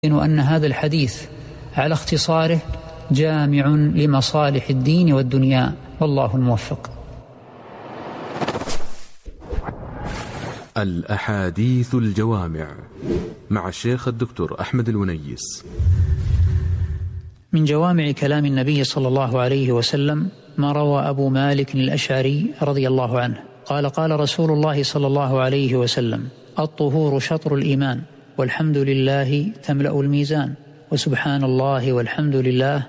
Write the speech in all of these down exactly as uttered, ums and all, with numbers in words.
أن هذا الحديث على اختصاره جامع لمصالح الدين والدنيا، والله الموفق. الأحاديث الجوامع مع الشيخ الدكتور أحمد الونيس. من جوامع كلام النبي صلى الله عليه وسلم ما روى أبو مالك الأشعري رضي الله عنه قال: قال رسول الله صلى الله عليه وسلم: الطهور شطر الإيمان، والحمد لله تملأ الميزان، وسبحان الله والحمد لله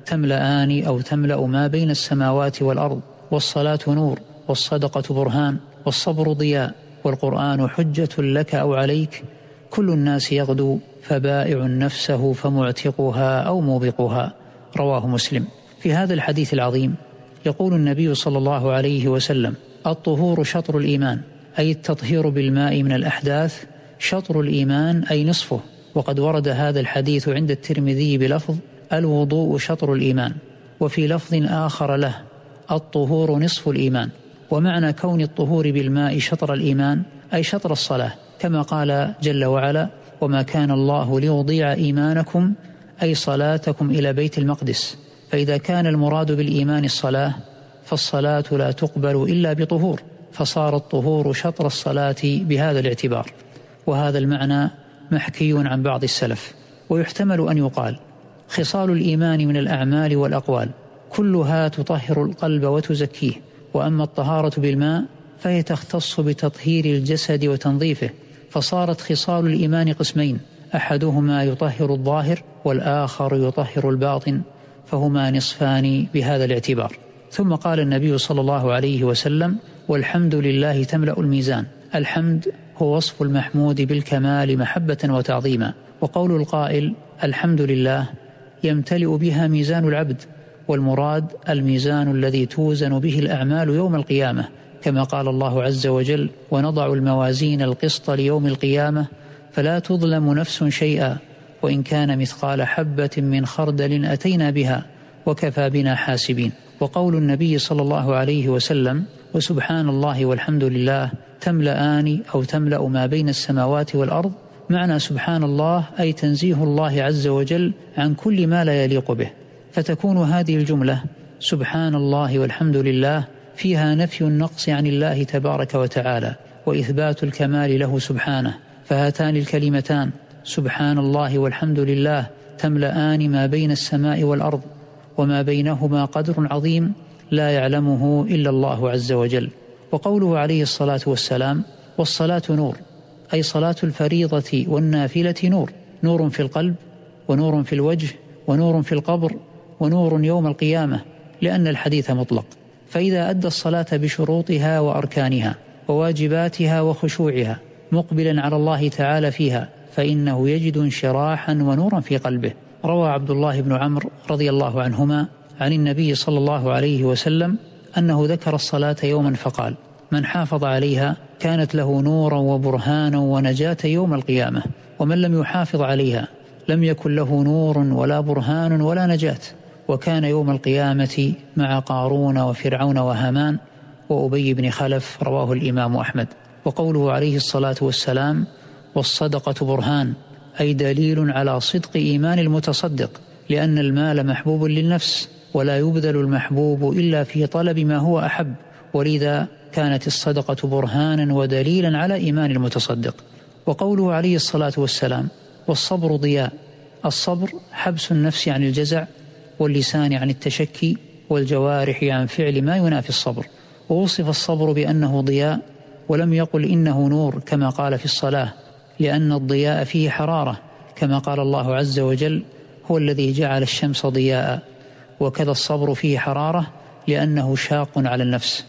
تملأان أو تملأ ما بين السماوات والأرض، والصلاة نور، والصدقة برهان، والصبر ضياء، والقرآن حجة لك أو عليك، كل الناس يغدو فبائع نفسه فمعتقها أو موبقها. رواه مسلم. في هذا الحديث العظيم يقول النبي صلى الله عليه وسلم: الطهور شطر الإيمان، أي التطهير بالماء من الأحداث شطر الإيمان أي نصفه. وقد ورد هذا الحديث عند الترمذي بلفظ: الوضوء شطر الإيمان، وفي لفظ آخر له: الطهور نصف الإيمان. ومعنى كون الطهور بالماء شطر الإيمان أي شطر الصلاة، كما قال جل وعلا: وما كان الله ليضيع إيمانكم أي صلاتكم إلى بيت المقدس. فإذا كان المراد بالإيمان الصلاة، فالصلاة لا تقبل إلا بطهور، فصار الطهور شطر الصلاة بهذا الاعتبار. وهذا المعنى محكي عن بعض السلف. ويحتمل أن يقال: خصال الإيمان من الأعمال والأقوال كلها تطهر القلب وتزكيه، وأما الطهارة بالماء فهي تختص بتطهير الجسد وتنظيفه، فصارت خصال الإيمان قسمين: أحدهما يطهر الظاهر، والآخر يطهر الباطن، فهما نصفان بهذا الاعتبار. ثم قال النبي صلى الله عليه وسلم: والحمد لله تملأ الميزان. الحمد هو وصف المحمود بالكمال محبة وتعظيما، وقول القائل الحمد لله يمتلئ بها ميزان العبد، والمراد الميزان الذي توزن به الأعمال يوم القيامة، كما قال الله عز وجل: ونضع الموازين القسط ليوم القيامة فلا تظلم نفس شيئا وإن كان مثقال حبة من خردل أتينا بها وكفى بنا حاسبين. وقول النبي صلى الله عليه وسلم: وسبحان الله والحمد لله تملأان أو تملأ ما بين السماوات والأرض، معنى سبحان الله أي تنزيه الله عز وجل عن كل ما لا يليق به، فتكون هذه الجملة سبحان الله والحمد لله فيها نفي النقص عن الله تبارك وتعالى وإثبات الكمال له سبحانه. فهاتان الكلمتان سبحان الله والحمد لله تملأان ما بين السماء والأرض، وما بينهما قدر عظيم لا يعلمه إلا الله عز وجل. وقوله عليه الصلاة والسلام: والصلاة نور، أي صلاة الفريضة والنافلة نور، نور في القلب، ونور في الوجه، ونور في القبر، ونور يوم القيامة، لأن الحديث مطلق. فإذا أدى الصلاة بشروطها وأركانها وواجباتها وخشوعها مقبلا على الله تعالى فيها، فإنه يجد انشراحا ونورا في قلبه. روى عبد الله بن عمرو رضي الله عنهما عن النبي صلى الله عليه وسلم أنه ذكر الصلاة يوما فقال: من حافظ عليها كانت له نورا وبرهانا ونجاة يوم القيامة، ومن لم يحافظ عليها لم يكن له نور ولا برهان ولا نجاة، وكان يوم القيامة مع قارون وفرعون وهامان وأبي بن خلف. رواه الإمام أحمد. وقوله عليه الصلاة والسلام: والصدقة برهان، أي دليل على صدق إيمان المتصدق، لأن المال محبوب للنفس، ولا يبذل المحبوب إلا في طلب ما هو أحب، ولذا كانت الصدقة برهانا ودليلا على إيمان المتصدق. وقوله عليه الصلاة والسلام: والصبر ضياء، الصبر حبس النفس عن الجزع، واللسان عن التشكي، والجوارح عن فعل ما ينافي الصبر. ووصف الصبر بأنه ضياء، ولم يقل إنه نور كما قال في الصلاة، لأن الضياء فيه حرارة، كما قال الله عز وجل: هو الذي جعل الشمس ضياء. وكذا الصبر فيه حرارة لأنه شاق على النفس.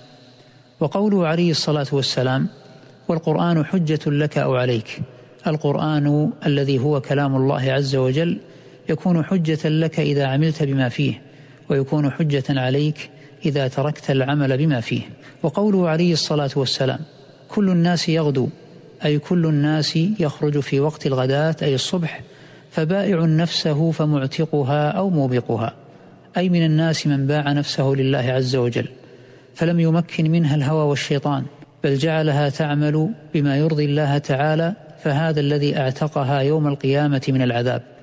وقوله عليه الصلاة والسلام: والقرآن حجة لك أو عليك، القرآن الذي هو كلام الله عز وجل يكون حجة لك إذا عملت بما فيه، ويكون حجة عليك إذا تركت العمل بما فيه. وقوله عليه الصلاة والسلام: كل الناس يغدو، أي كل الناس يخرج في وقت الغداة أي الصبح، فبائع نفسه فمعتقها أو موبقها، أي من الناس من باع نفسه لله عز وجل، فلم يمكن منها الهوى والشيطان، بل جعلها تعمل بما يرضي الله تعالى فهذا الذي اعتقها يوم القيامة من العذاب.